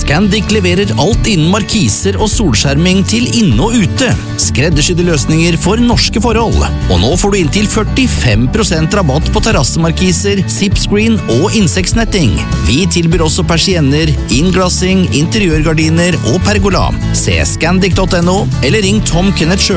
Scandic leverer alt innen markiser og solskjerming til inne og ute. Skreddersydde løsninger for norske forhold. Og nå får du inntil 45% rabatt på terrassemarkiser, zipscreen og insektsnetting. Vi tilbyr også persienner, innglassing, interiørgardiner og pergola. Se scandic.no eller ring Tom Kenneth Sjø